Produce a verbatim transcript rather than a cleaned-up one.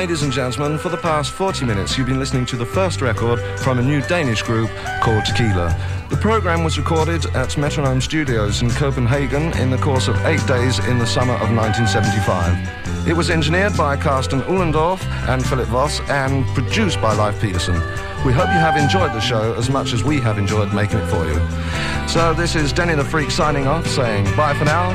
ladies and gentlemen, for the past forty minutes you've been listening to the first record from a new Danish group called Tequila. The program was recorded at Metronome Studios in Copenhagen in the course of eight days in the summer of nineteen seventy-five. It was engineered by Carsten Ullendorf and Philip Voss and produced by Leif Peterson. We hope you have enjoyed the show as much as we have enjoyed making it for you. So this is Denny the Freak signing off, saying bye for now.